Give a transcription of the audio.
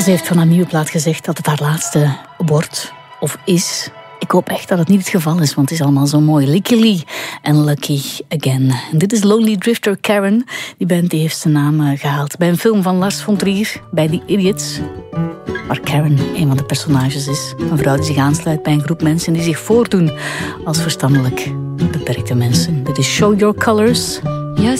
Ze heeft van haar nieuwe plaat gezegd dat het haar laatste wordt of is. Ik hoop echt dat het niet het geval is, want het is allemaal zo mooi. Licky Lee en Lucky Again. En dit is Lonely Drifter Karen. Die band die heeft zijn naam gehaald bij een film van Lars von Trier, bij The Idiots. Waar Karen een van de personages is. Een vrouw die zich aansluit bij een groep mensen die zich voordoen als verstandelijk beperkte mensen. Dit is Show Your Colors.